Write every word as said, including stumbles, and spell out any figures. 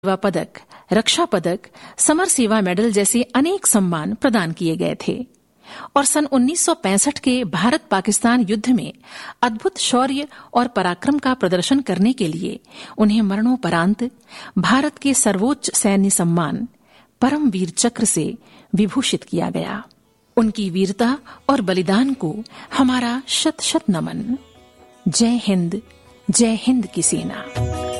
सेवा पदक, रक्षा पदक, समर सेवा मेडल जैसे अनेक सम्मान प्रदान किए गए थे और सन उन्नीस सौ पैंसठ के भारत पाकिस्तान युद्ध में अद्भुत शौर्य और पराक्रम का प्रदर्शन करने के लिए उन्हें मरणोपरांत भारत के सर्वोच्च सैन्य सम्मान परमवीर चक्र से विभूषित किया गया। उनकी वीरता और बलिदान को हमारा शत शत नमन। जय हिंद, जय हिंद की सेना।